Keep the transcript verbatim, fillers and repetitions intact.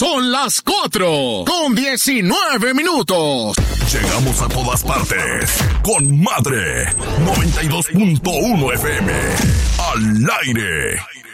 Son las cuatro con diecinueve minutos. Llegamos a todas partes con Madre noventa y dos punto uno F M. Al aire.